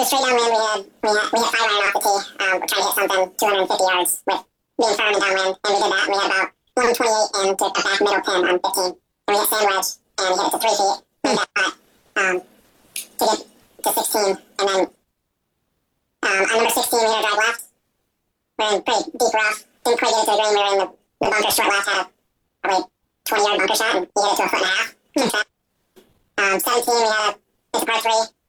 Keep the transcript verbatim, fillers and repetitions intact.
was straight downwind. We had we had we had five iron off the tee. Um, we're trying to hit something two hundred fifty yards with being firm and downwind, and we did that. And we had about one twenty-eight and to a back middle pin on fifteen. And we hit sand wedge, and we hit it to three feet. Made that putt um, to get to sixteen, and then um, on number sixteen we had a drive left. We're in pretty deep rough. Didn't quite get it to the green. We were in the, the bunker short left. Had a probably twenty yard bunker shot, and he hit it to a foot and a half. Um, seventeen we had a it's a par three.